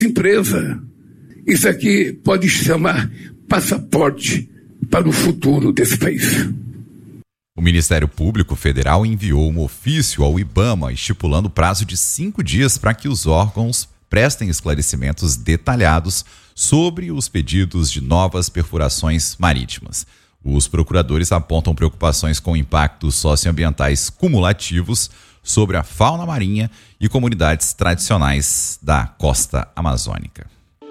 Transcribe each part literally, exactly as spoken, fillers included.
empresa. Isso aqui pode chamar passaporte para o futuro desse país. O Ministério Público Federal enviou um ofício ao IBAMA estipulando prazo de cinco dias para que os órgãos prestem esclarecimentos detalhados sobre os pedidos de novas perfurações marítimas. Os procuradores apontam preocupações com impactos socioambientais cumulativos sobre a fauna marinha e comunidades tradicionais da costa amazônica.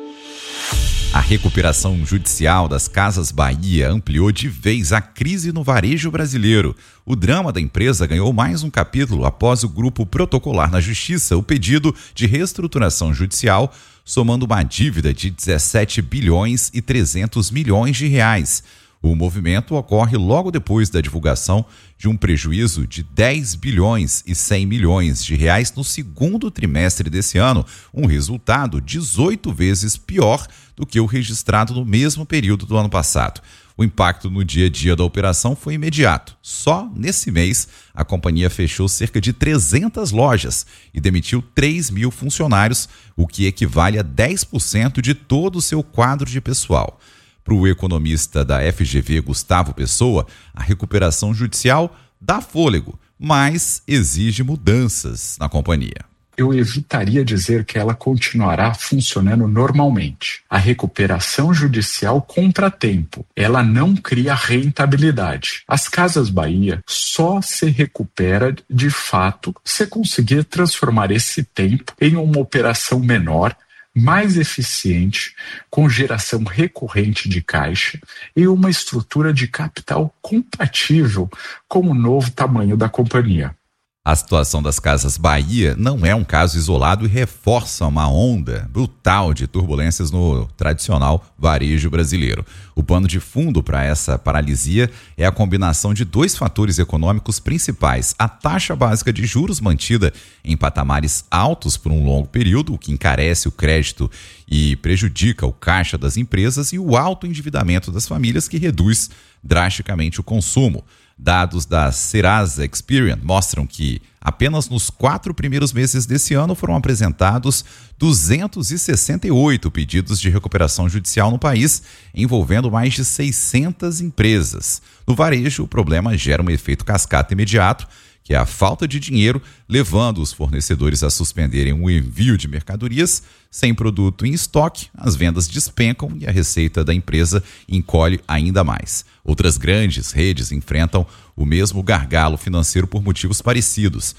A recuperação judicial das Casas Bahia ampliou de vez a crise no varejo brasileiro. O drama da empresa ganhou mais um capítulo após o grupo protocolar na Justiça o pedido de reestruturação judicial, somando uma dívida de dezessete bilhões e trezentos milhões de reais. O movimento ocorre logo depois da divulgação de um prejuízo de dez bilhões e cem milhões de reais no segundo trimestre desse ano, um resultado dezoito vezes pior do que o registrado no mesmo período do ano passado. O impacto no dia a dia da operação foi imediato. Só nesse mês, a companhia fechou cerca de trezentas lojas e demitiu três mil funcionários, o que equivale a dez por cento de todo o seu quadro de pessoal. Para o economista da F G V, Gustavo Pessoa, a recuperação judicial dá fôlego, mas exige mudanças na companhia. Eu evitaria dizer que ela continuará funcionando normalmente. A recuperação judicial compra tempo. Ela não cria rentabilidade. As Casas Bahia só se recupera de fato se conseguir transformar esse tempo em uma operação menor, mais eficiente, com geração recorrente de caixa e uma estrutura de capital compatível com o novo tamanho da companhia. A situação das Casas Bahia não é um caso isolado e reforça uma onda brutal de turbulências no tradicional varejo brasileiro. O pano de fundo para essa paralisia é a combinação de dois fatores econômicos principais: a taxa básica de juros mantida em patamares altos por um longo período, o que encarece o crédito e prejudica o caixa das empresas, e o alto endividamento das famílias, que reduz drasticamente o consumo. Dados da Serasa Experian mostram que apenas nos quatro primeiros meses desse ano foram apresentados duzentos e sessenta e oito pedidos de recuperação judicial no país, envolvendo mais de seiscentas empresas. No varejo, o problema gera um efeito cascata imediato, que é a falta de dinheiro, levando os fornecedores a suspenderem o envio de mercadorias. Sem produto em estoque, as vendas despencam e a receita da empresa encolhe ainda mais. Outras grandes redes enfrentam o mesmo gargalo financeiro por motivos parecidos.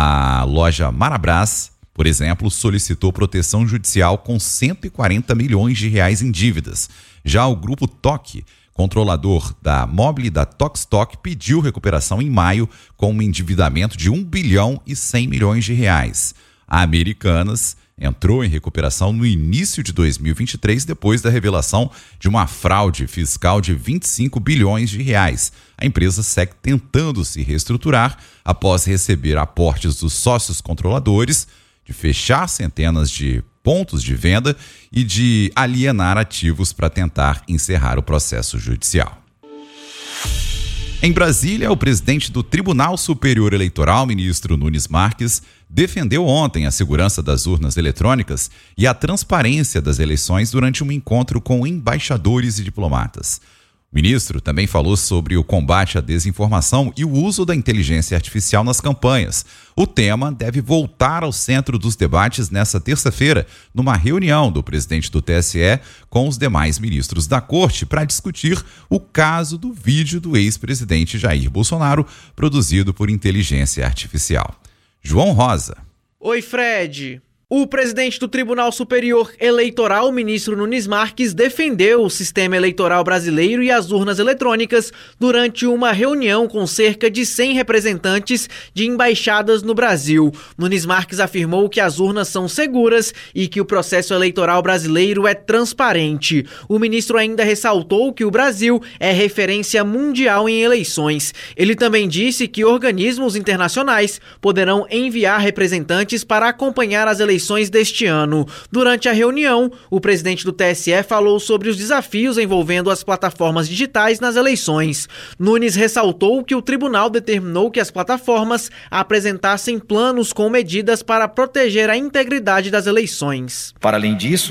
A loja Marabras, por exemplo, solicitou proteção judicial com cento e quarenta milhões de reais em dívidas. Já o grupo Toque, controlador da Mobile e da Tokstok, pediu recuperação em maio com um endividamento de um bilhão e cem milhões de reais. A Americanas entrou em recuperação no início de dois mil e vinte e três, depois da revelação de uma fraude fiscal de vinte e cinco bilhões de reais. A empresa segue tentando se reestruturar após receber aportes dos sócios controladores, de fechar centenas de pontos de venda e de alienar ativos para tentar encerrar o processo judicial. Em Brasília, o presidente do Tribunal Superior Eleitoral, ministro Nunes Marques, defendeu ontem a segurança das urnas eletrônicas e a transparência das eleições durante um encontro com embaixadores e diplomatas. O ministro também falou sobre o combate à desinformação e o uso da inteligência artificial nas campanhas. O tema deve voltar ao centro dos debates nesta terça-feira, numa reunião do presidente do T S E com os demais ministros da Corte, para discutir o caso do vídeo do ex-presidente Jair Bolsonaro, produzido por inteligência artificial. João Rosa. Oi, Fred. O presidente do Tribunal Superior Eleitoral, ministro Nunes Marques, defendeu o sistema eleitoral brasileiro e as urnas eletrônicas durante uma reunião com cerca de cem representantes de embaixadas no Brasil. Nunes Marques afirmou que as urnas são seguras e que o processo eleitoral brasileiro é transparente. O ministro ainda ressaltou que o Brasil é referência mundial em eleições. Ele também disse que organismos internacionais poderão enviar representantes para acompanhar as eleições eleições deste ano. Durante a reunião, o presidente do T S E falou sobre os desafios envolvendo as plataformas digitais nas eleições. Nunes ressaltou que o tribunal determinou que as plataformas apresentassem planos com medidas para proteger a integridade das eleições. Para além disso,